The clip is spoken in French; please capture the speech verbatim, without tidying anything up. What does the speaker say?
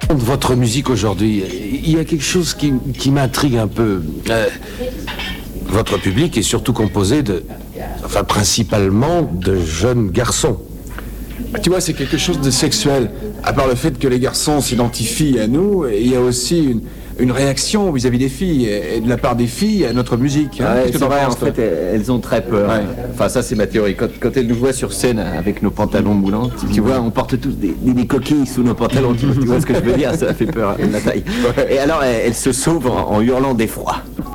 de votre musique aujourd'hui, il y a quelque chose qui, qui m'intrigue un peu. Euh, votre public est surtout composé de, enfin principalement de jeunes garçons. Tu vois, c'est quelque chose de sexuel. À part le fait que les garçons s'identifient à nous, il y a aussi une, une réaction vis-à-vis des filles, et de la part des filles à notre musique. Hein. Ouais, c'est vrai, en fait, elles ont très peur. Ouais. Enfin, ça, c'est ma théorie. Quand, quand elles nous voient sur scène avec nos pantalons moulants, tu, tu vois, on porte tous des, des, des coquilles sous nos pantalons. Tu, tu vois ce que je veux dire? Ça fait peur, la taille. Ouais. Et alors, elles, elles se sauvent en, en hurlant d'effroi.